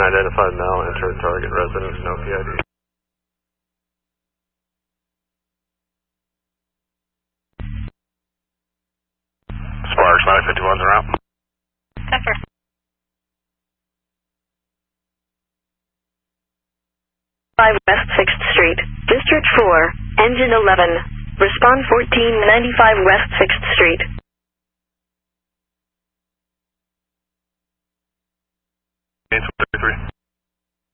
Unidentified male entered target residence, no PID. Sparks, 951's around. Pepper. 5 West 6th Street, District 4, Engine 11. Respond 1495 West 6th Street.